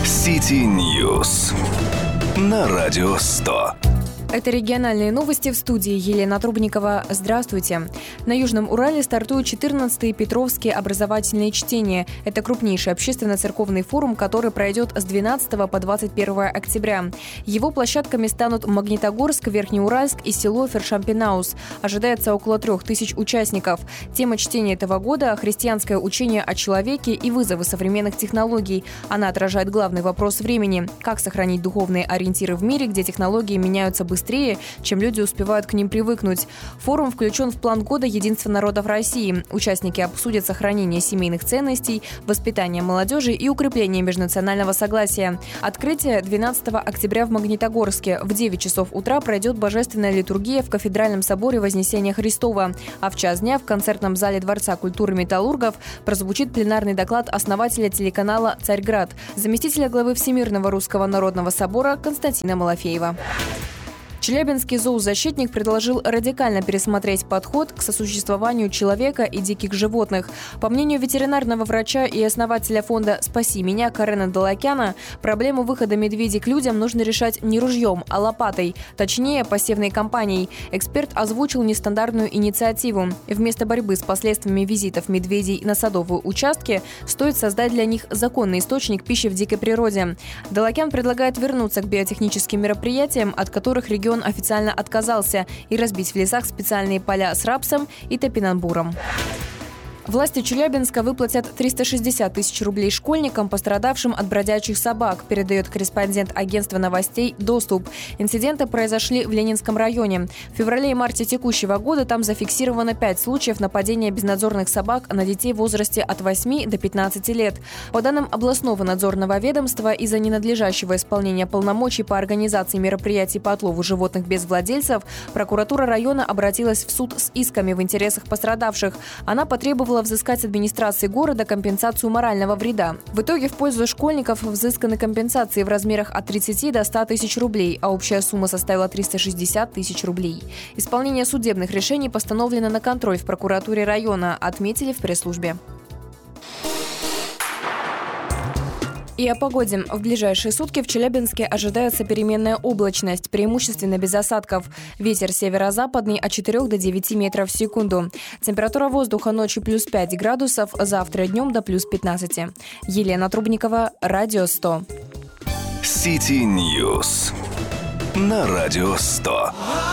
City News на Радио 100. Это региональные новости, в студии Елена Трубникова. Здравствуйте. На Южном Урале стартуют 14-е Петровские образовательные чтения. Это крупнейший общественно-церковный форум, который пройдет с 12 по 21 октября. Его площадками станут Магнитогорск, Верхнеуральск и село Фершампенаус. Ожидается около 3000 участников. Тема чтения этого года – христианское учение о человеке и вызовы современных технологий. Она отражает главный вопрос времени – как сохранить духовные ориентиры в мире, где технологии меняются быстрее, чем люди успевают к ним привыкнуть. Форум включен в план года Единства народов России. Участники обсудят сохранение семейных ценностей, воспитание молодежи и укрепление межнационального согласия. Открытие 12 октября в Магнитогорске. В 9 часов утра пройдет божественная литургия в Кафедральном соборе Вознесения Христова. А в час дня в концертном зале Дворца культуры металлургов прозвучит пленарный доклад основателя телеканала «Царьград», заместителя главы Всемирного Русского Народного Собора Константина Малафеева. Челябинский зоозащитник предложил радикально пересмотреть подход к сосуществованию человека и диких животных. По мнению ветеринарного врача и основателя фонда «Спаси меня» Карена Далакяна, проблему выхода медведей к людям нужно решать не ружьем, а лопатой, точнее, посевной кампанией. Эксперт озвучил нестандартную инициативу. Вместо борьбы с последствиями визитов медведей на садовые участки стоит создать для них законный источник пищи в дикой природе. Далакян предлагает вернуться к биотехническим мероприятиям, от которых регион официально отказался, и разбить в лесах специальные поля с рапсом и топинамбуром. Власти Челябинска выплатят 360 тысяч рублей школьникам, пострадавшим от бродячих собак, передает корреспондент агентства новостей «Доступ». Инциденты произошли в Ленинском районе. В феврале и марте текущего года там зафиксировано 5 случаев нападения безнадзорных собак на детей в возрасте от 8 до 15 лет. По данным областного надзорного ведомства, из-за ненадлежащего исполнения полномочий по организации мероприятий по отлову животных без владельцев, прокуратура района обратилась в суд с исками в интересах пострадавших. Она потребовала взыскать с администрации города компенсацию морального вреда. В итоге в пользу школьников взысканы компенсации в размерах от 30 до 100 тысяч рублей, а общая сумма составила 360 тысяч рублей. Исполнение судебных решений постановлено на контроль в прокуратуре района, отметили в пресс-службе. И о погоде. В ближайшие сутки в Челябинске ожидается переменная облачность, преимущественно без осадков. Ветер северо-западный от 4 до 9 метров в секунду. Температура воздуха ночью плюс 5 градусов, завтра днем до плюс 15. Елена Трубникова, Радио 100. City News на Радио 100.